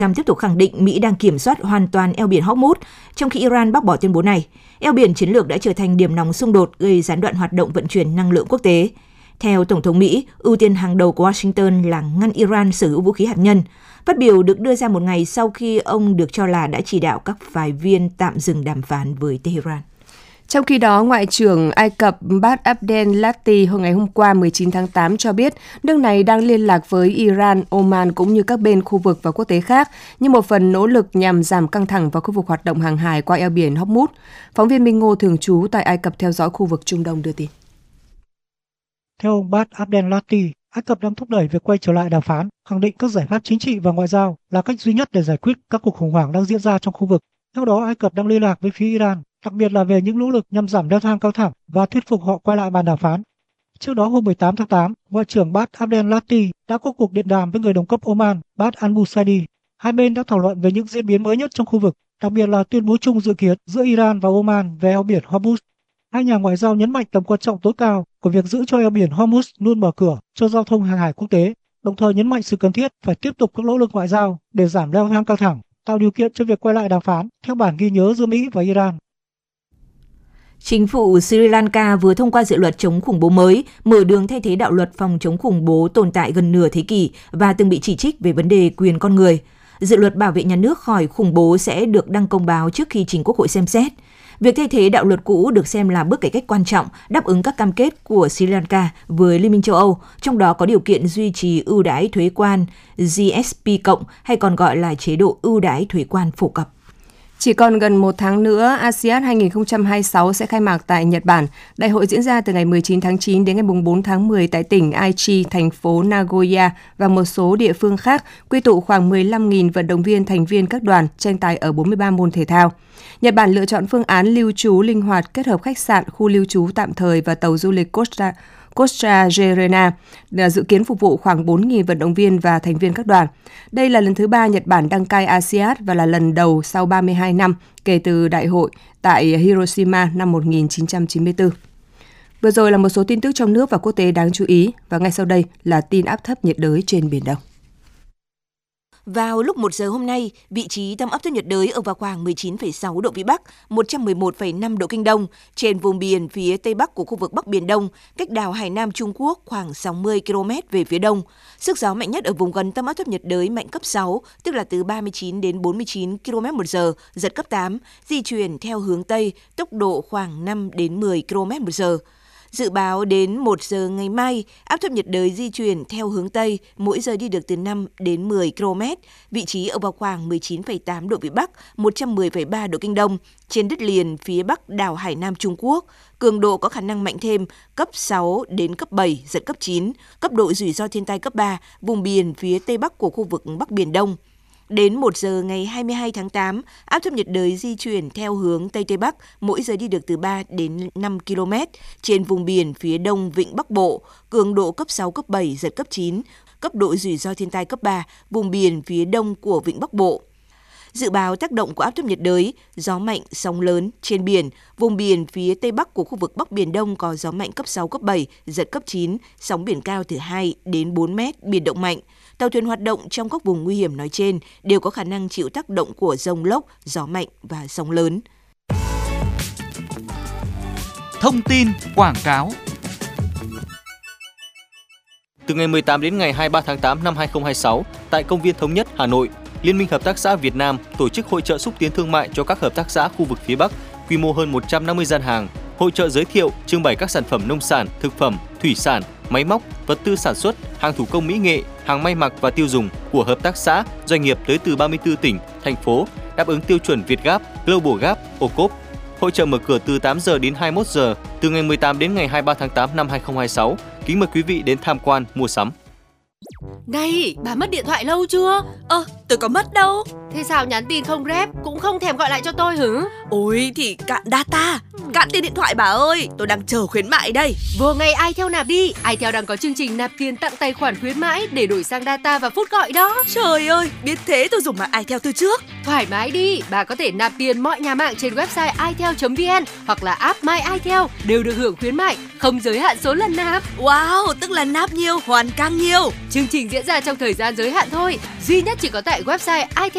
Trump tiếp tục khẳng định Mỹ đang kiểm soát hoàn toàn eo biển Hormuz, trong khi Iran bác bỏ tuyên bố này. Eo biển chiến lược đã trở thành điểm nóng xung đột, gây gián đoạn hoạt động vận chuyển năng lượng quốc tế. Theo Tổng thống Mỹ, ưu tiên hàng đầu của Washington là ngăn Iran sở hữu vũ khí hạt nhân. Phát biểu được đưa ra một ngày sau khi ông được cho là đã chỉ đạo các phái viên tạm dừng đàm phán với Tehran. Trong khi đó, Ngoại trưởng Ai Cập Bad Abdel Lati hồi ngày hôm qua 19 tháng 8 cho biết nước này đang liên lạc với Iran, Oman cũng như các bên khu vực và quốc tế khác như một phần nỗ lực nhằm giảm căng thẳng vào khu vực hoạt động hàng hải qua eo biển Hormuz. Phóng viên Minh Ngô thường trú tại Ai Cập theo dõi khu vực Trung Đông đưa tin. Theo ông Bad Abdel Lati, Ai Cập đang thúc đẩy việc quay trở lại đàm phán, khẳng định các giải pháp chính trị và ngoại giao là cách duy nhất để giải quyết các cuộc khủng hoảng đang diễn ra trong khu vực. Theo đó, Ai Cập đang liên lạc với phía Iran, đặc biệt là về những nỗ lực nhằm giảm leo thang căng thẳng và thuyết phục họ quay lại bàn đàm phán. Trước đó hôm 18 tháng 8, Ngoại trưởng Bad Abdel Lati đã có cuộc điện đàm với người đồng cấp Oman Bad al-Musaidi. Hai bên đã thảo luận về những diễn biến mới nhất trong khu vực, đặc biệt là tuyên bố chung dự kiến giữa Iran và Oman về eo biển Hormuz. Hai nhà ngoại giao nhấn mạnh tầm quan trọng tối cao của việc giữ cho eo biển Hormuz luôn mở cửa cho giao thông hàng hải quốc tế, đồng thời nhấn mạnh sự cần thiết phải tiếp tục các nỗ lực ngoại giao để giảm leo thang căng thẳng, tạo điều kiện cho việc quay lại đàm phán theo bản ghi nhớ giữa Mỹ và Iran. Chính phủ Sri Lanka vừa thông qua dự luật chống khủng bố mới, mở đường thay thế đạo luật phòng chống khủng bố tồn tại gần nửa thế kỷ và từng bị chỉ trích về vấn đề quyền con người. Dự luật bảo vệ nhà nước khỏi khủng bố sẽ được đăng công báo trước khi trình Quốc hội xem xét. Việc thay thế đạo luật cũ được xem là bước cải cách quan trọng, đáp ứng các cam kết của Sri Lanka với Liên minh châu Âu, trong đó có điều kiện duy trì ưu đãi thuế quan GSP+, hay còn gọi là chế độ ưu đãi thuế quan phổ cập. Chỉ còn gần một tháng nữa, ASEAN 2026 sẽ khai mạc tại Nhật Bản. Đại hội diễn ra từ ngày 19 tháng 9 đến ngày 4 tháng 10 tại tỉnh Aichi, thành phố Nagoya và một số địa phương khác, quy tụ khoảng 15.000 vận động viên thành viên các đoàn tranh tài ở 43 môn thể thao. Nhật Bản lựa chọn phương án lưu trú linh hoạt kết hợp khách sạn, khu lưu trú tạm thời và tàu du lịch Costa Gerena, dự kiến phục vụ khoảng 4.000 vận động viên và thành viên các đoàn. Đây là lần thứ 3 Nhật Bản đăng cai ASEAN và là lần đầu sau 32 năm kể từ đại hội tại Hiroshima năm 1994. Vừa rồi là một số tin tức trong nước và quốc tế đáng chú ý, và ngay sau đây là tin áp thấp nhiệt đới trên Biển Đông. Vào lúc 1 giờ hôm nay, vị trí tâm áp thấp nhiệt đới ở vào khoảng 19,6 độ Vĩ Bắc, 111,5 độ Kinh Đông, trên vùng biển phía Tây Bắc của khu vực Bắc Biển Đông, cách đảo Hải Nam Trung Quốc khoảng 60 km về phía đông. Sức gió mạnh nhất ở vùng gần tâm áp thấp nhiệt đới mạnh cấp 6, tức là từ 39 đến 49 km/h, giật cấp 8, di chuyển theo hướng Tây, tốc độ khoảng 5 đến 10 km/h. Dự báo đến 1 giờ ngày mai, áp thấp nhiệt đới di chuyển theo hướng Tây, mỗi giờ đi được từ 5 đến 10 km, vị trí ở vào khoảng 19,8 độ Vĩ Bắc, 110,3 độ Kinh Đông, trên đất liền phía Bắc đảo Hải Nam Trung Quốc. Cường độ có khả năng mạnh thêm, cấp 6 đến cấp 7, giật cấp 9, cấp độ rủi ro thiên tai cấp 3, vùng biển phía Tây Bắc của khu vực Bắc Biển Đông. Đến 1 giờ ngày 22 tháng 8, áp thấp nhiệt đới di chuyển theo hướng Tây Tây Bắc, mỗi giờ đi được từ 3 đến 5 km, trên vùng biển phía đông Vịnh Bắc Bộ, cường độ cấp 6, cấp 7, giật cấp 9, cấp độ rủi ro thiên tai cấp 3, vùng biển phía đông của Vịnh Bắc Bộ. Dự báo tác động của áp thấp nhiệt đới, gió mạnh, sóng lớn trên biển, vùng biển phía Tây Bắc của khu vực Bắc Biển Đông có gió mạnh cấp 6, cấp 7, giật cấp 9, sóng biển cao từ 2 đến 4 mét, biển động mạnh. Tàu thuyền hoạt động trong các vùng nguy hiểm nói trên đều có khả năng chịu tác động của dông lốc, gió mạnh và sóng lớn. Thông tin quảng cáo. Từ ngày 18 đến ngày 23 tháng 8 năm 2026, tại Công viên Thống nhất, Hà Nội, Liên minh Hợp tác xã Việt Nam tổ chức hội chợ xúc tiến thương mại cho các hợp tác xã khu vực phía Bắc, quy mô hơn 150 gian hàng. Hội chợ giới thiệu, trưng bày các sản phẩm nông sản, thực phẩm, thủy sản, máy móc, vật tư sản xuất, hàng thủ công mỹ nghệ, hàng may mặc và tiêu dùng của hợp tác xã, doanh nghiệp tới từ 34 tỉnh, thành phố, đáp ứng tiêu chuẩn Việt Gap, Global Gap, OCOP. Hội chợ mở cửa từ 8 giờ đến 21 giờ, từ ngày 18 đến ngày 23 tháng 8 năm 2026. Kính mời quý vị đến tham quan, mua sắm. Này, bà mất điện thoại lâu chưa? Tôi có mất đâu. Thế sao nhắn tin không rep, cũng không thèm gọi lại cho tôi hử? Ôi thì cạn data, cạn tiền điện thoại bà ơi, tôi đang chờ khuyến mại đây. Vô ngay iTel nạp đi, iTel đang có chương trình nạp tiền tặng tài khoản khuyến mãi để đổi sang data và phút gọi đó. Trời ơi, biết thế tôi dùng mạng iTel từ trước. Thoải mái đi, bà có thể nạp tiền mọi nhà mạng trên website itel.vn hoặc là app My iTel đều được hưởng khuyến mại, không giới hạn số lần nạp. Wow, tức là nạp nhiều, hoàn càng nhiều. Chương trình diễn ra trong thời gian giới hạn thôi, duy nhất chỉ có tại website itel.